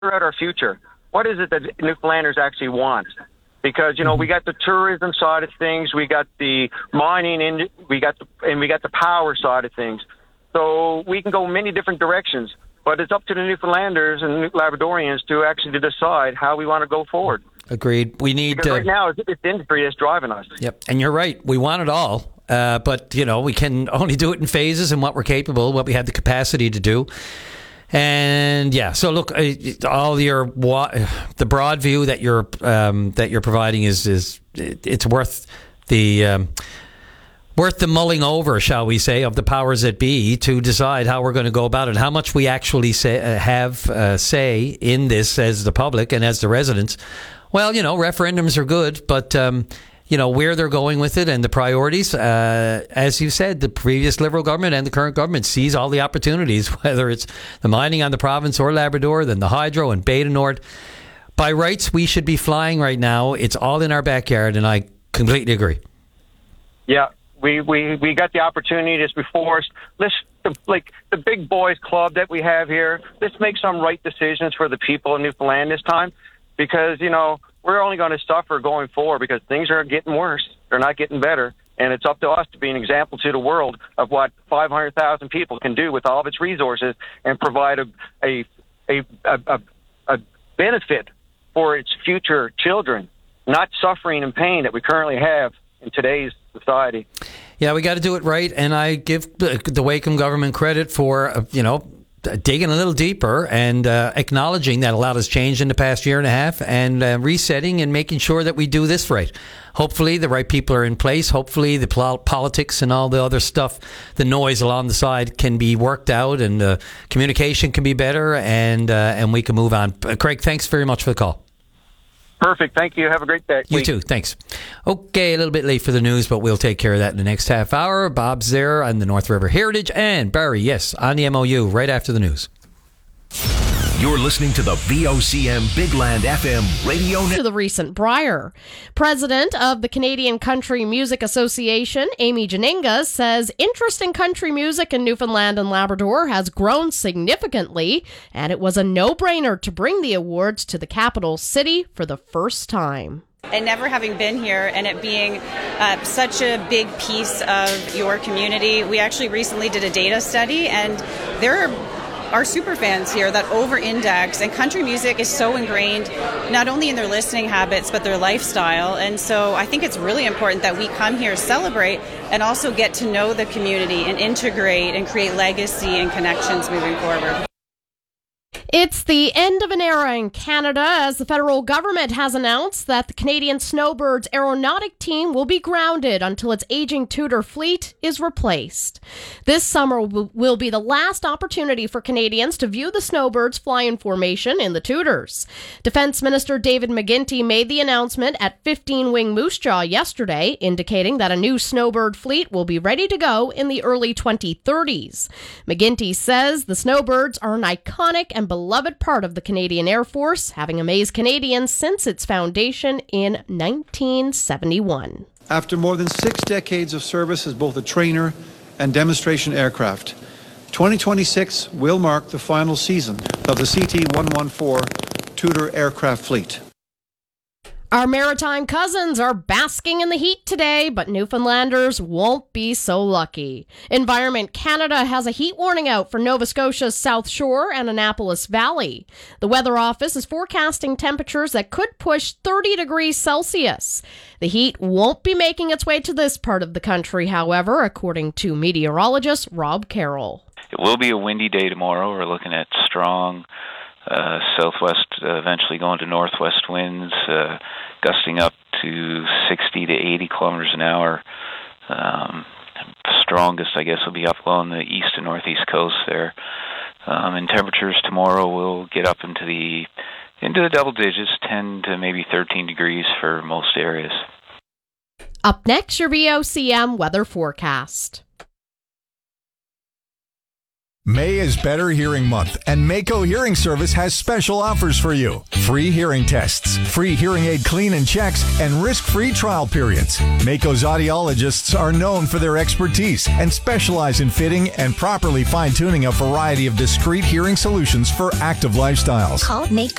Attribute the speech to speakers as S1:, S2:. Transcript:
S1: at our future. What is it that Newfoundlanders actually want? Because, we got the tourism side of things, we got the mining, we got the power side of things. So we can go many different directions, but it's up to the Newfoundlanders and Labradorians to actually decide how we want to go forward.
S2: Agreed. We need
S1: because right now it's the industry that's driving us.
S2: Yep, and you're right. We want it all, but we can only do it in phases and what we're capable, what we have the capacity to do. And so look, all the broad view that you're providing is it's worth the mulling over, shall we say, of the powers that be to decide how we're going to go about it, how much we actually have say in this as the public and as the residents. Well, referendums are good, but where they're going with it and the priorities, as you said, the previous Liberal government and the current government sees all the opportunities, whether it's the mining on the province or Labrador, then the hydro and Bay du Nord. By rights, we should be flying right now. It's all in our backyard, and I completely agree.
S1: Yeah, we got the opportunity that's before us. Like the big boys club that we have here, let's make some right decisions for the people of Newfoundland this time, because, we're only going to suffer going forward because things are getting worse. They're not getting better. And it's up to us to be an example to the world of what 500,000 people can do with all of its resources and provide a benefit for its future children, not suffering and pain that we currently have in today's society.
S2: Yeah, we got to do it right. And I give the Wakeham government credit for, digging a little deeper and acknowledging that a lot has changed in the past year and a half and resetting and making sure that we do this right. Hopefully the right people are in place. Hopefully the politics and all the other stuff, the noise along the side can be worked out and communication can be better and we can move on. Craig, thanks very much for the call.
S1: Perfect. Thank you. Have a great day.
S2: You too. Thanks. Okay, a little bit late for the news, but we'll take care of that in the next half hour. Bob's there on the North River Heritage, and Barry, yes, on the MOU right after the news.
S3: You're listening to the VOCM Big Land FM radio
S4: to the recent Brier. President of the Canadian Country Music Association, Amy Janinga, says interest in country music in Newfoundland and Labrador has grown significantly, and it was a no-brainer to bring the awards to the capital city for the first time.
S5: And never having been here and it being such a big piece of your community, we actually recently did a data study, and there are super fans here that over-index, and country music is so ingrained not only in their listening habits but their lifestyle. And so I think it's really important that we come here, celebrate, and also get to know the community and integrate and create legacy and connections moving forward.
S4: It's the end of an era in Canada as the federal government has announced that the Canadian Snowbirds aeronautic team will be grounded until its aging Tudor fleet is replaced. This summer will be the last opportunity for Canadians to view the Snowbirds fly in formation in the Tudors. Defense Minister David McGuinty made the announcement at 15 Wing Moose Jaw yesterday, indicating that a new Snowbird fleet will be ready to go in the early 2030s. McGuinty says the Snowbirds are an iconic and beloved part of the Canadian Air Force, having amazed Canadians since its foundation in 1971.
S6: After more than 6 decades of service as both a trainer and demonstration aircraft, 2026 will mark the final season of the CT-114 Tudor aircraft fleet.
S4: Our maritime cousins are basking in the heat today, but Newfoundlanders won't be so lucky. Environment Canada has a heat warning out for Nova Scotia's South Shore and Annapolis Valley. The Weather Office is forecasting temperatures that could push 30 degrees Celsius. The heat won't be making its way to this part of the country, however, according to meteorologist Rob Carroll.
S7: It will be a windy day tomorrow. We're looking at strong southwest, eventually going to northwest winds, gusting up to 60 to 80 kilometers an hour. Strongest, I guess, will be up along the east and northeast coast there. And temperatures tomorrow will get up into the double digits, 10 to maybe 13 degrees for most areas.
S4: Up next, your VOCM weather forecast.
S8: May is Better Hearing Month, and Mako Hearing Service has special offers for you. Free hearing tests, free hearing aid clean and checks, and risk-free trial periods. Mako's audiologists are known for their expertise and specialize in fitting and properly fine-tuning a variety of discrete hearing solutions for active lifestyles.
S9: Call Mako